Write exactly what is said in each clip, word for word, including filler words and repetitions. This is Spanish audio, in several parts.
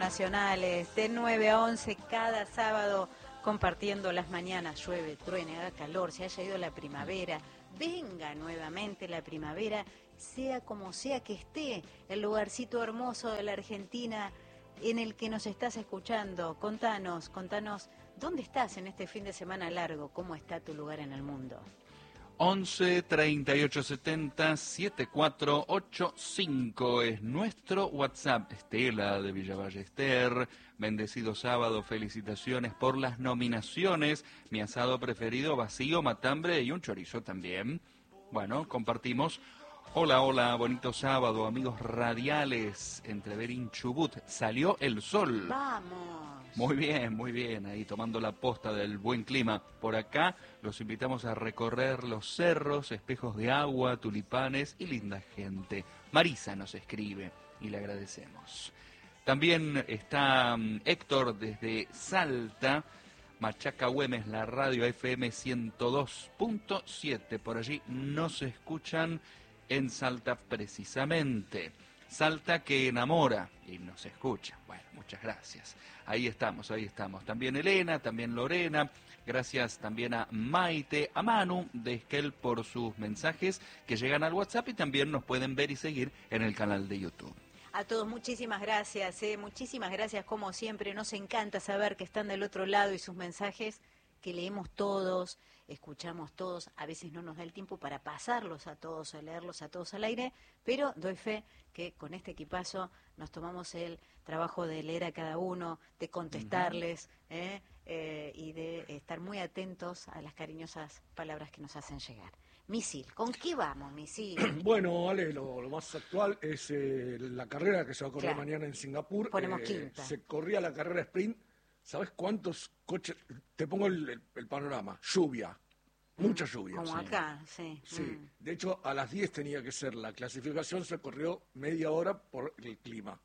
nacionales, de nueve a once cada sábado, compartiendo las mañanas. Llueve, truene, haga calor, se haya ido la primavera, venga nuevamente la primavera, sea como sea que esté el lugarcito hermoso de la Argentina en el que nos estás escuchando. Contanos, contanos, ¿dónde estás en este fin de semana largo? ¿Cómo está tu lugar en el mundo? once, treinta y ocho, setenta, setenta y cuatro ochenta y cinco es nuestro WhatsApp. Estela de Villa Ballester, bendecido sábado, felicitaciones por las nominaciones. Mi asado preferido, vacío, matambre y un chorizo también. Bueno, compartimos. Hola, hola, bonito sábado, amigos radiales. Entre Berín, Chubut, salió el sol. ¡Vamos! Muy bien, muy bien, ahí tomando la posta del buen clima. Por acá los invitamos a recorrer los cerros, espejos de agua, tulipanes y linda gente. Marisa nos escribe y le agradecemos. También está um, Héctor desde Salta, Machaca Güemes, la radio F M ciento dos punto siete. Por allí nos escuchan en Salta precisamente. Salta que enamora y nos escucha. Bueno, muchas gracias. Ahí estamos, ahí estamos. También Elena, también Lorena. Gracias también a Maite, a Manu de Esquel por sus mensajes que llegan al WhatsApp y también nos pueden ver y seguir en el canal de YouTube. A todos muchísimas gracias, eh, muchísimas gracias como siempre. Nos encanta saber que están del otro lado y sus mensajes que leemos todos, escuchamos todos, a veces no nos da el tiempo para pasarlos a todos, a leerlos a todos al aire, pero doy fe que con este equipazo nos tomamos el trabajo de leer a cada uno, de contestarles eh, eh, y de estar muy atentos a las cariñosas palabras que nos hacen llegar. Misil, ¿con qué vamos, Misil? Bueno, Ale, lo, lo más actual es eh, la carrera que se va a correr Claro. mañana en Singapur. Ponemos Eh, quinta. Se corría la carrera sprint. ¿Sabes cuántos coches? Te pongo el, el, el panorama. Lluvia. Mucha lluvia. Como sí. acá, sí. Sí. Mm. De hecho, a las diez tenía que ser la clasificación. Se corrió media hora por el clima.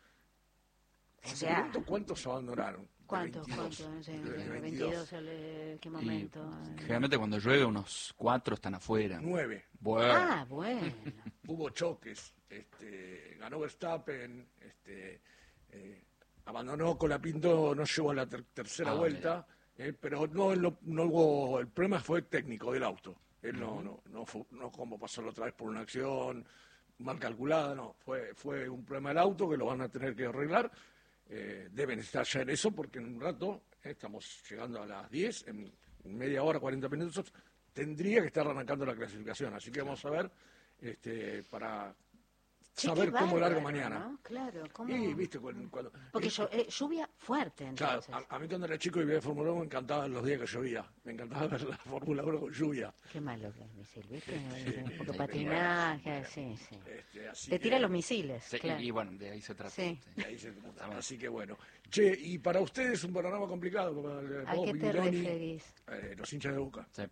O Si sea, te pregunto cuántos abandonaron. ¿Cuántos? De veintidós. ¿Cuántos? No sé, De de veintidós. veintidós, ¿el- ¿qué momento? Y generalmente cuando llueve unos cuatro están afuera. Nueve. Bueno. Ah, bueno. Hubo choques. Este, ganó Verstappen. Este, eh, abandonó Colapinto, no llegó a la ter- tercera Ah, vuelta. Eh, pero no, no, no hubo. El problema fue técnico del auto. Él no, no, no, fue, no como pasó la otra vez por una acción mal calculada, no. Fue, fue un problema del auto que lo van a tener que arreglar. Eh, deben estar ya en eso porque en un rato, eh, estamos llegando a las diez, en, en media hora, cuarenta minutos, tendría que estar arrancando la clasificación. Así que vamos a ver este, para Che, saber qué cómo larga bárbaro, mañana. ¿no? Claro, ¿cómo? Y viste, cuando, cuando- Porque y- llo- eh, lluvia fuerte, Claro, entonces. a, a mí cuando era chico y veía Fórmula uno me encantaban los días que llovía. Me encantaba ver la Fórmula uno con lluvia. Qué malo que es misil, ¿viste? Sí. Un poco de patinaje, sí, sí. Este, así Te que- tira los misiles, Sí, claro. y, y bueno, de ahí se trata. Sí. sí. Ahí se- así que bueno. Che, y para ustedes un panorama complicado. Para el- ¿A vos, qué te Bibiloni, referís? eh, los hinchas de Boca. Sí.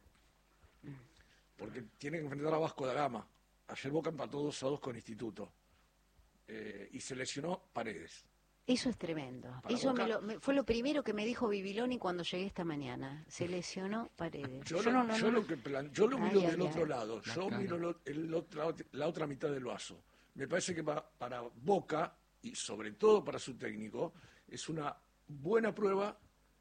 Porque tienen que enfrentar a Vasco da Gama. Ayer Boca empató dos a dos con Instituto. Eh, y se lesionó Paredes. Eso es tremendo. Para Eso Boca- me lo- me- fue lo primero que me dijo Bibiloni cuando llegué esta mañana. Se lesionó Paredes. Yo, lo, no, no, yo no. lo que plan- yo lo Ay, miro ay, del ay. otro lado. La Yo cara. miro lo- el otro- la otra mitad del vaso. Me parece que pa- para Boca, y sobre todo para su técnico, es una buena prueba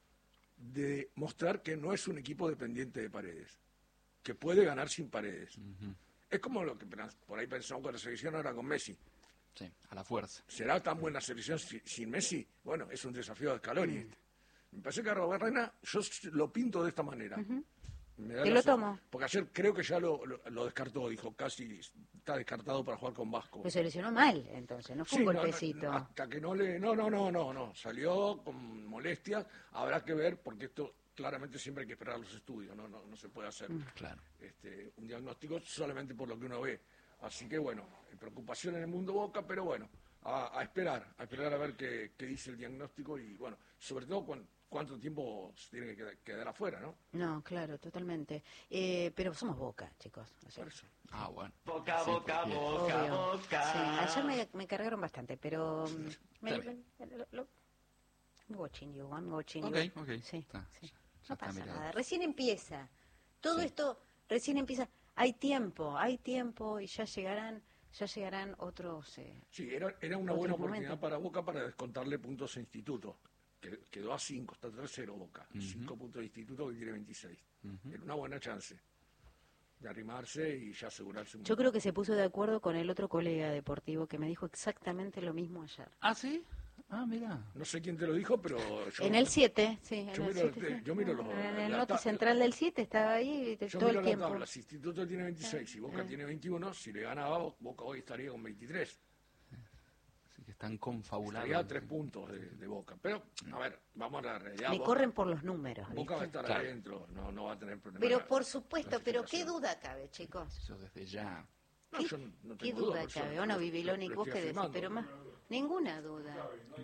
de mostrar que no es un equipo dependiente de Paredes, que puede ganar sin Paredes. Es como lo que pens- por ahí pensamos con la selección ahora con Messi. Sí, a la fuerza. ¿Será tan buena selección si- sin Messi? Bueno, es un desafío de Scaloni este. Me parece que a Barrena yo s- lo pinto de esta manera. Me da Te la lo sen- tomo. Porque ayer creo que ya lo, lo- lo descartó, dijo casi está descartado para jugar con Vasco. Pues se lesionó mal, entonces, no fue Sí, un no, no, golpecito. hasta que no le... No, no, no, no, no. Salió con molestias. Habrá que ver, porque esto claramente siempre hay que esperar los estudios. No, no, no se puede hacer Claro. este, un diagnóstico solamente por lo que uno ve. Así que bueno, preocupación en el mundo Boca, pero bueno, a, a esperar, a esperar a ver qué, qué dice el diagnóstico y bueno, sobre todo cuán- cuánto tiempo se tiene que quedar, quedar afuera, ¿no? No, claro, totalmente. Eh, pero somos Boca, chicos. O sea, Por eso. Ah, bueno. Boca, Sí, boca, porque- boca, obvio. boca. Sí, ayer me, me cargaron bastante, pero... mm, me, Está bien. me- lo- lo- I'm watching you, I'm watching Ok, you. ok. Sí, Está, sí. ya- ya No está pasa mirado. nada. Recién empieza. Todo Sí. esto recién empieza. Hay tiempo, hay tiempo y ya llegarán ya llegarán otros... Eh, sí, era, era una otros buena momentos. oportunidad para Boca para descontarle puntos a Instituto. Que quedó a cinco, está tercero Boca. Uh-huh. cinco puntos de Instituto que tiene veintiséis. Uh-huh. Era una buena chance de arrimarse y ya asegurarse un Yo creo que se puso de acuerdo con el otro colega deportivo que me dijo exactamente lo mismo ayer. ¿Ah, sí? Ah, mira. No sé quién te lo dijo, pero yo... En el siete, sí. En Yo el miro, siete, sí. yo miro los... En el la noti ta- central del siete estaba ahí Yo todo miro el la tiempo. tabla, si Instituto tiene veintiséis y Boca Eh. tiene veintiuno, si le ganaba, Boca hoy estaría con veintitrés. Así que están confabulados. Estaría a tres puntos de, de Boca. Pero, a ver, vamos a la realidad. Me Boca, corren por los números, Boca va a ¿viste? estar Claro. adentro, no, no va a tener problemas. Pero por supuesto, pero qué clasificación. duda cabe, chicos. Eso desde ya. No, ¿Qué, yo no- no qué tengo duda por eso cabe? lo- ¿O no, lo- Bibiloni? lo ¿Vos estoy qué decís? afirmando. Pero más, ninguna duda.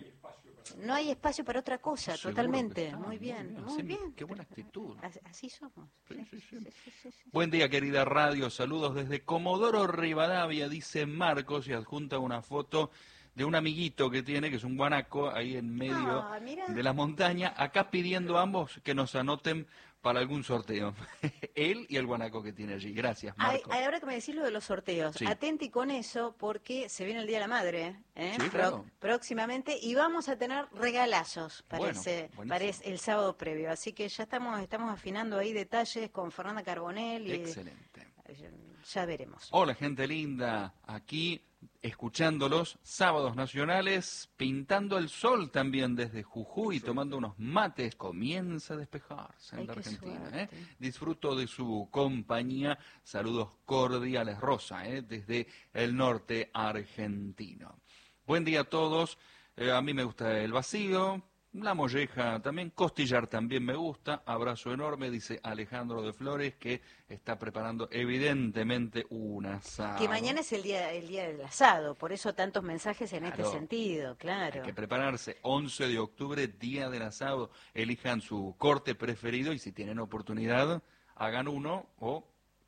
No hay espacio para otra cosa, Seguro totalmente. que está, Muy bien, muy Sí, bien. Qué buena actitud. As- Así somos. Sí, sí, sí. Sí, sí, sí, sí. Buen día, querida radio. Saludos desde Comodoro Rivadavia, dice Marcos, y adjunta una foto de un amiguito que tiene, que es un guanaco, ahí en medio Ah, mirá. de la montaña, acá pidiendo a ambos que nos anoten para algún sorteo. Él y el guanaco que tiene allí. Gracias, Ay, Marcos. ay, ahora que me decís lo de los sorteos, Sí. atenti con eso porque se viene el Día de la Madre, ¿eh? Sí, claro. próximamente, y vamos a tener regalazos, Bueno, parece, buenísimo. parece el sábado previo. Así que ya estamos, estamos afinando ahí detalles con Fernanda Carbonell y Excelente. ya veremos. Hola, gente linda. Aquí escuchándolos, sábados nacionales, pintando el sol también desde Jujuy, tomando unos mates. Comienza a despejarse en Ay, la qué Argentina. ¿eh? suerte. Disfruto de su compañía. Saludos cordiales, Rosa, ¿eh? desde el norte argentino. Buen día a todos. Eh, a mí me gusta el vacío. La molleja también, costillar también me gusta. Abrazo enorme, dice Alejandro de Flores, que está preparando evidentemente un asado. Que mañana es el día, el día del asado, por eso tantos mensajes en Claro. este sentido, claro. Hay que prepararse. once de octubre, día del asado. Elijan su corte preferido y si tienen oportunidad, hagan uno o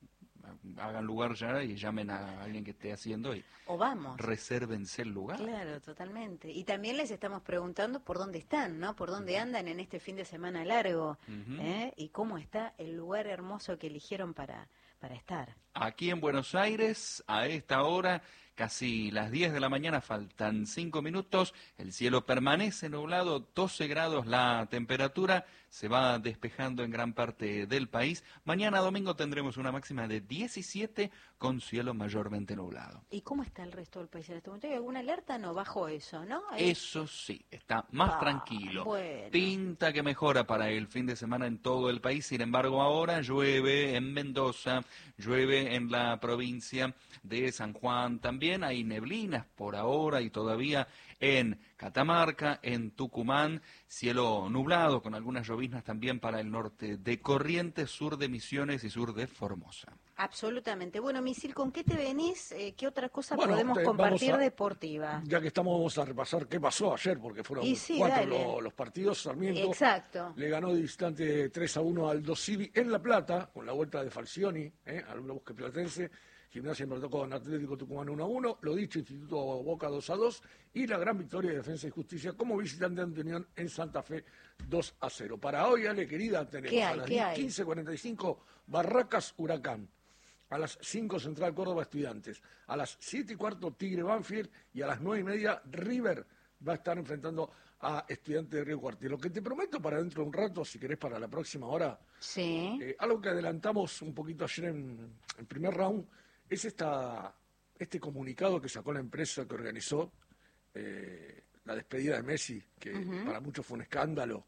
hagan lugar ya y llamen a alguien que esté haciendo y O vamos. resérvense el lugar. Claro, totalmente. Y también les estamos preguntando por dónde están, ¿no? Por dónde andan en este fin de semana largo, Ujú. ¿eh? Y cómo está el lugar hermoso que eligieron para, para estar. Aquí en Buenos Aires, a esta hora, casi las diez de la mañana, faltan cinco minutos, el cielo permanece nublado, doce grados la temperatura, se va despejando en gran parte del país. Mañana domingo tendremos una máxima de diecisiete con cielo mayormente nublado. ¿Y cómo está el resto del país en este momento? ¿Hay alguna alerta? No, bajo eso, ¿no? Hay- Eso sí, está más Ah, tranquilo. bueno. Pinta que mejora para el fin de semana en todo el país. Sin embargo, ahora llueve en Mendoza, llueve en la provincia de San Juan. También hay neblinas por ahora y todavía en Catamarca, en Tucumán, cielo nublado con algunas lloviznas también para el norte de Corrientes, sur de Misiones y sur de Formosa. Absolutamente. Bueno, Misil, ¿con qué te venís? Eh, ¿Qué otra cosa Bueno, podemos te- compartir vamos a- deportiva? Ya que estamos, vamos a repasar qué pasó ayer, porque fueron Y sí, cuatro dale. lo- los partidos. Sarmiento Exacto. le ganó de distante tres a uno al Dosivi en La Plata, con la vuelta de Falcioni, ¿eh? al bosque platense. Gimnasia empató con Atlético Tucumán uno a uno, lo dicho, Instituto Boca dos a dos, y la gran victoria de Defensa y Justicia como visitante ante Unión en Santa Fe dos a cero. Para hoy, Ale, querida, tenemos ¿Qué a hay? las ¿Qué diez hay? quince cuarenta y cinco Barracas Huracán. A las cinco Central Córdoba Estudiantes. A las siete y cuarto Tigre Banfield. Y a las nueve y media River va a estar enfrentando a Estudiantes de Río Cuarto. Y lo que te prometo para dentro de un rato, si querés para la próxima hora, Sí. eh, algo que adelantamos un poquito ayer en el primer round, es esta, este comunicado que sacó la empresa que organizó eh, la despedida de Messi, que Ujú. para muchos fue un escándalo.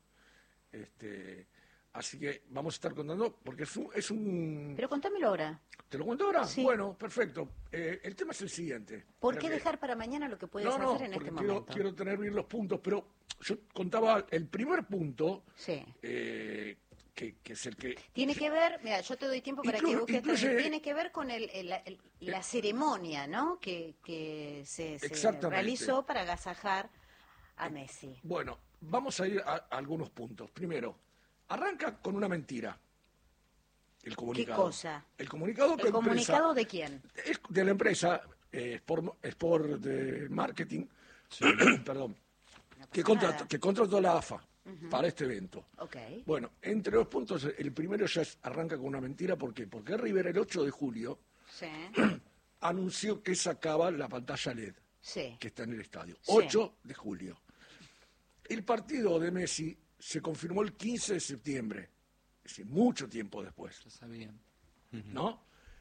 Este, así que vamos a estar contando, porque es un... Es un Pero contámelo ahora. ¿Te lo cuento ahora? Sí. Bueno, perfecto. Eh, el tema es el siguiente. ¿Por Espera qué que- dejar para mañana lo que puedes No, no, hacer en porque este quiero, momento? quiero tener bien los puntos, pero yo contaba el primer punto, Sí. eh, que, que es el que... Tiene que ver, mira, yo te doy tiempo para Incluye- que busques, incluye- tiene que ver con el, el- el- la ceremonia, ¿no? Que, que se, se Exactamente. realizó para agasajar a Messi. Bueno, vamos a ir a, a algunos puntos. Primero, arranca con una mentira. El ¿Qué comunicado. cosa? El comunicado que ¿El comunicado empresa- de quién? es de la empresa eh, Sport, Sport de Marketing, perdón, No que pasa contrató, nada. que contrató la A F A para este evento. Ok. Bueno, entre los puntos, el primero ya es- arranca con una mentira. ¿Por qué? Porque River el ocho de julio Sí. anunció que sacaba la pantalla L E D, Sí. que está en el estadio. Sí. ocho de julio. El partido de Messi se confirmó el quince de septiembre, es decir, mucho tiempo después, Ya sabían. ¿no?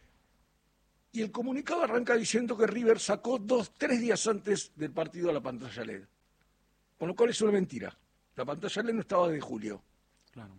Y el comunicado arranca diciendo que River sacó dos, tres días antes del partido la pantalla L E D. Con lo cual es una mentira. La pantalla L E D no estaba desde julio, Claro.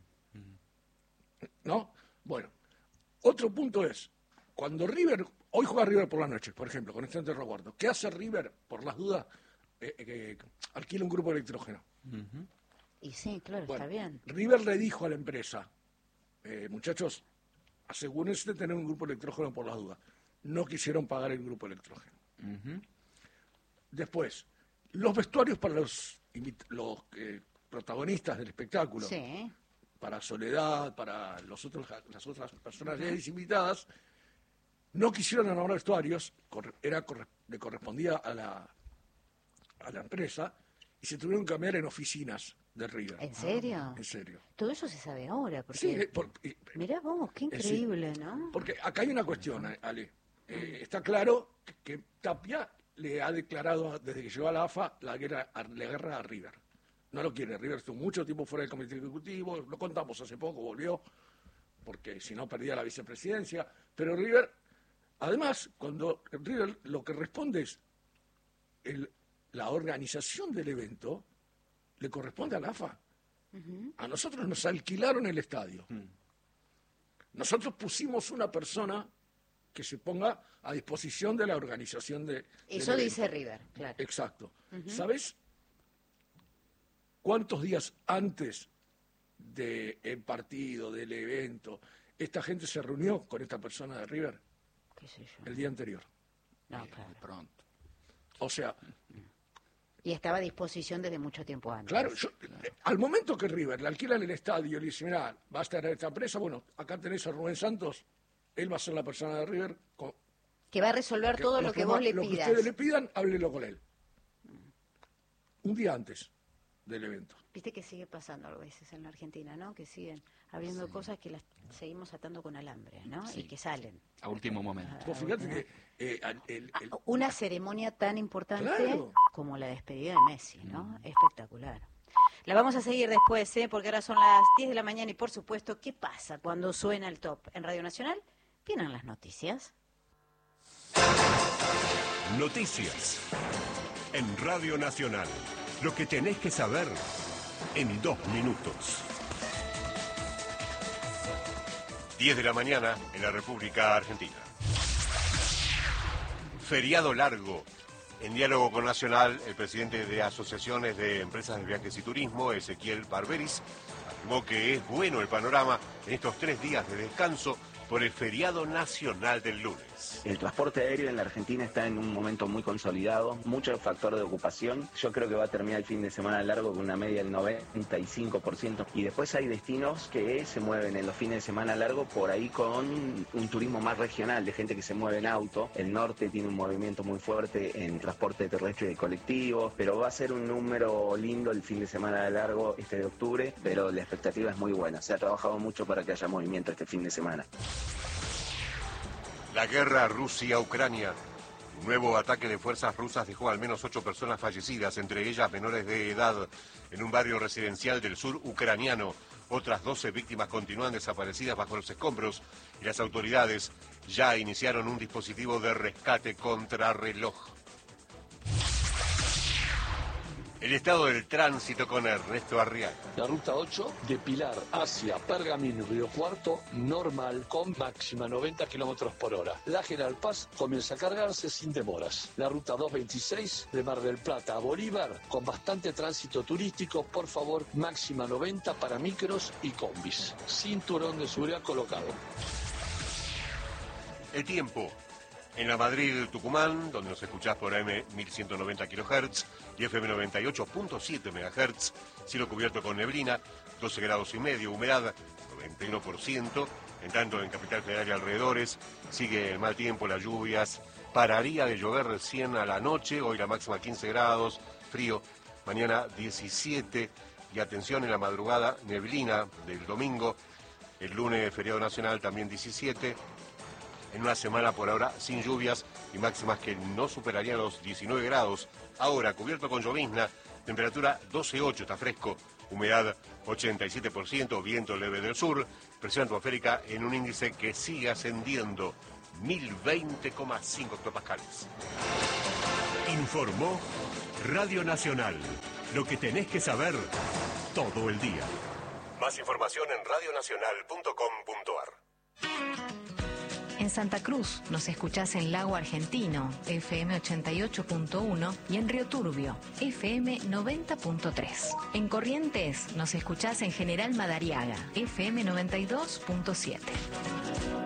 ¿no? Bueno, otro punto es, cuando River, hoy juega River por la noche, por ejemplo, con Estudiantes de Río Cuarto, ¿qué hace River, por las dudas? Eh, eh, alquila un grupo de electrógeno. Ujú. Y sí, claro, Bueno, está bien. River le dijo a la empresa, eh, muchachos, asegúrense de tener un grupo de electrógeno por las dudas. No quisieron pagar el grupo de electrógeno. Ujú. Después, los vestuarios para los, invit- los eh, protagonistas del espectáculo, Sí. para Soledad, para los otros, las otras personas invitadas, no quisieron elaborar vestuarios, corre- era, corre- le correspondía a la, a la empresa, y se tuvieron que cambiar en oficinas de River. ¿En serio? En serio. Todo eso se sabe ahora, porque... Sí, eh, por- eh, Mirá vos, qué Es decir, increíble, ¿no? porque acá hay una cuestión, eh, Ale. Eh, está claro que, que Tapia le ha declarado desde que llegó a la A F A la guerra, a- la guerra a River. No lo quiere. River estuvo mucho tiempo fuera del comité ejecutivo, lo contamos hace poco, volvió, porque si no perdía la vicepresidencia. Pero River, además, cuando River lo que responde es el- la organización del evento, le corresponde a la A F A. A nosotros nos alquilaron el estadio. Nosotros pusimos una persona que se ponga a disposición de la organización de... Eso del dice evento. River, claro. Exacto. ¿Sabes cuántos días antes del partido, del evento, esta gente se reunió con esta persona de River? ¿Qué sé yo? El día anterior. No, Bien, claro. de pronto. O sea, Y estaba a disposición desde mucho tiempo antes. claro, yo, eh, al momento que River le alquilan el estadio y le dice, mirá, va a estar esta presa, bueno, acá tenés a Rubén Santos, él va a ser la persona de River. con- Que va a resolver todo los lo que demás- vos le Lo que pidas. ustedes le pidan, háblelo con él. Un día antes del evento. Viste que sigue pasando a veces en la Argentina, ¿no? Que siguen habiendo cosas que las seguimos atando con alambre, ¿no? Sí. Y que salen. A último momento. Vos fíjate que eh, al- el- el- Una ceremonia tan importante Claro. como la despedida de Messi, ¿no? Espectacular. La vamos a seguir después, ¿eh? Porque ahora son las diez de la mañana y, por supuesto, ¿qué pasa cuando suena el top en Radio Nacional? Vienen las noticias. Noticias. En Radio Nacional. Lo que tenés que saber en dos minutos. diez de la mañana en la República Argentina. Feriado largo. En diálogo con Nacional, el presidente de Asociaciones de Empresas de Viajes y Turismo, Ezequiel Barberis, afirmó que es bueno el panorama en estos tres días de descanso por el feriado nacional del lunes. El transporte aéreo en la Argentina está en un momento muy consolidado, mucho factor de ocupación. Yo creo que va a terminar el fin de semana largo con una media del noventa y cinco por ciento. Y después hay destinos que se mueven en los fines de semana largo por ahí con un turismo más regional, de gente que se mueve en auto. El norte tiene un movimiento muy fuerte en transporte terrestre de colectivos, pero va a ser un número lindo el fin de semana largo este de octubre, pero la expectativa es muy buena. Se ha trabajado mucho para que haya movimiento este fin de semana. La guerra Rusia-Ucrania. Un nuevo ataque de fuerzas rusas dejó al menos ocho personas fallecidas, entre ellas menores de edad, en un barrio residencial del sur ucraniano. Otras doce víctimas continúan desaparecidas bajo los escombros y las autoridades ya iniciaron un dispositivo de rescate contrarreloj. El estado del tránsito con Ernesto Arriaga. La ruta ocho de Pilar hacia Pergamino, Río Cuarto, normal, con máxima noventa kilómetros por hora. La General Paz comienza a cargarse sin demoras. La ruta doscientos veintiséis de Mar del Plata a Bolívar, con bastante tránsito turístico, por favor, máxima noventa para micros y combis. Cinturón de seguridad colocado. El tiempo. En la Madrid-Tucumán, donde nos escuchás por A M mil ciento noventa kilohertz y F M noventa y ocho punto siete megahertz, cielo cubierto con neblina, doce grados y medio, humedad noventa y uno por ciento, en tanto en Capital Federal y alrededores sigue el mal tiempo, las lluvias, pararía de llover recién a la noche, hoy la máxima quince grados, frío, mañana diecisiete, y atención en la madrugada, neblina del domingo, el lunes feriado nacional también diecisiete, en una semana por ahora sin lluvias y máximas que no superarían los diecinueve grados. Ahora, cubierto con llovizna, temperatura doce coma ocho, está fresco, humedad ochenta y siete por ciento, viento leve del sur, presión atmosférica en un índice que sigue ascendiendo, mil veinte coma cinco hectopascales. Informó Radio Nacional. Lo que tenés que saber todo el día. Más información en radionacional punto com punto ar. En Santa Cruz nos escuchás en Lago Argentino, F M ochenta y ocho punto uno, y en Río Turbio, F M noventa punto tres. En Corrientes nos escuchás en General Madariaga, F M noventa y dos punto siete.